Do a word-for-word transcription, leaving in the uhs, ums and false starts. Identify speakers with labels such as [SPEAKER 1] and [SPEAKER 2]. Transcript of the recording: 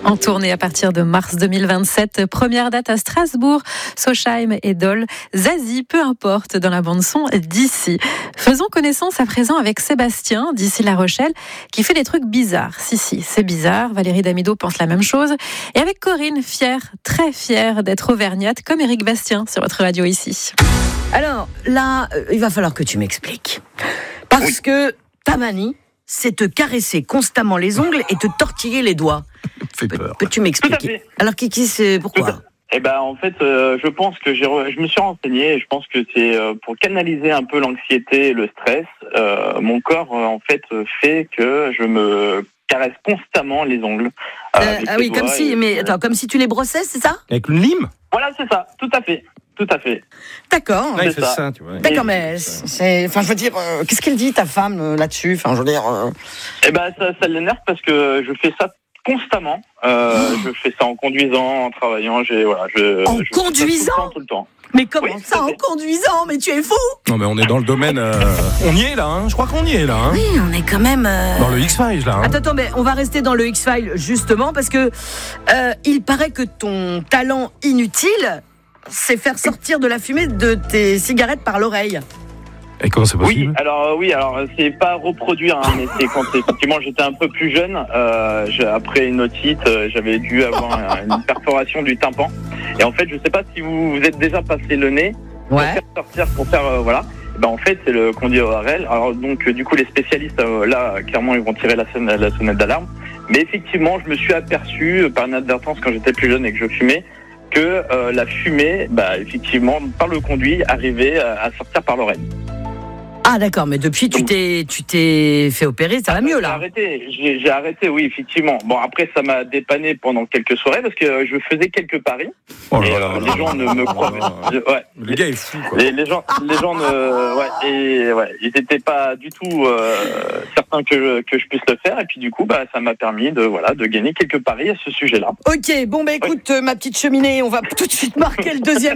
[SPEAKER 1] En tournée à partir de mars deux mille vingt-sept, première date à Strasbourg, Sochheim et Dole, Zazie, peu importe, dans la bande-son d'ici. Faisons connaissance à présent avec Sébastien, d'ici La Rochelle, qui fait des trucs bizarres. Si, si, c'est bizarre, Valérie Damido pense la même chose. Et avec Corinne, fière, très fière d'être auvergnate, comme Éric Bastien sur votre radio ici.
[SPEAKER 2] Alors, là, euh, il va falloir que tu m'expliques. Parce oui. que ta manie, c'est te caresser constamment les ongles et te tortiller les doigts.
[SPEAKER 3] Fait peur.
[SPEAKER 2] Peux-tu m'expliquer ? Alors, Kiki, c'est pourquoi ?
[SPEAKER 4] Eh ben, en fait, euh, je pense que j'ai, re... je me suis renseigné et je pense que c'est euh, pour canaliser un peu l'anxiété et le stress. Euh, mon corps, euh, en fait, fait que je me caresse constamment les ongles.
[SPEAKER 2] Euh, euh, ah oui, comme si, mais attends, comme si tu les brossais, c'est ça ?
[SPEAKER 3] Avec une lime ?
[SPEAKER 4] Voilà, c'est ça, tout à fait. Tout à fait.
[SPEAKER 2] D'accord.
[SPEAKER 3] Ouais, il fait ça. ça, tu vois.
[SPEAKER 2] D'accord, mais c'est, enfin, je veux dire, euh, qu'est-ce qu'elle dit ta femme euh, là-dessus ? Enfin, je veux dire. Euh...
[SPEAKER 4] Eh ben, ça, ça l'énerve parce que je fais ça constamment. Euh, oh. Je fais ça en conduisant, en travaillant. J'ai voilà. Je,
[SPEAKER 2] en
[SPEAKER 4] je
[SPEAKER 2] conduisant
[SPEAKER 4] tout le temps, tout le temps.
[SPEAKER 2] Mais comment
[SPEAKER 4] oui,
[SPEAKER 2] ça, en conduisant ? Mais tu es fou !
[SPEAKER 3] Non, mais on est dans le domaine. Euh... On y est là, hein. Je crois qu'on y est là. Hein.
[SPEAKER 2] Oui, on est quand même. Euh...
[SPEAKER 3] Dans le X-Files là. Hein.
[SPEAKER 2] Attends, attends, mais on va rester dans le X-Files justement parce que euh, il paraît que ton talent inutile, c'est faire sortir de la fumée de tes cigarettes par l'oreille.
[SPEAKER 3] Et comment c'est possible ?
[SPEAKER 4] Oui, alors oui, alors c'est pas reproduire, hein, mais c'est quand effectivement j'étais un peu plus jeune. Euh, après une otite, euh, j'avais dû avoir une perforation du tympan. Et en fait, je sais pas si vous vous êtes déjà passé le nez pour
[SPEAKER 2] ouais.
[SPEAKER 4] faire sortir, pour faire euh, voilà. Ben en fait, c'est le conduit O R L. Alors donc du coup, les spécialistes euh, là, clairement, ils vont tirer la sonnette, la sonnette d'alarme. Mais effectivement, je me suis aperçu par inadvertance quand j'étais plus jeune et que je fumais. que euh, la fumée, bah, effectivement, par le conduit, arrivait à sortir par l'oreille.
[SPEAKER 2] Ah d'accord, mais depuis tu t'es tu t'es fait opérer, ça va mieux là.
[SPEAKER 4] J'ai arrêté, j'ai, j'ai arrêté, oui, effectivement. Bon, après ça m'a dépanné pendant quelques soirées parce que je faisais quelques paris.
[SPEAKER 3] Oh là
[SPEAKER 4] et,
[SPEAKER 3] là
[SPEAKER 4] euh,
[SPEAKER 3] là
[SPEAKER 4] les gens ne me croient pas. Ouais.
[SPEAKER 3] Le gars est fou, quoi.
[SPEAKER 4] Les, les gens, les gens ne, ouais, et ouais, ils n'étaient pas du tout euh, certains que je, que je puisse le faire. Et puis du coup, bah, ça m'a permis de voilà de gagner quelques paris à ce sujet-là.
[SPEAKER 2] Ok, bon bah écoute, oui. euh, ma petite cheminée, on va tout de suite marquer le deuxième.